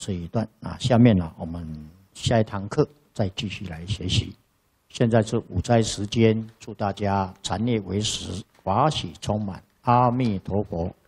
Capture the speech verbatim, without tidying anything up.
这一段啊。下面呢，我们下一堂课再继续来学习。现在是午斋时间，祝大家禅悦为实，法喜充满。阿弥陀佛。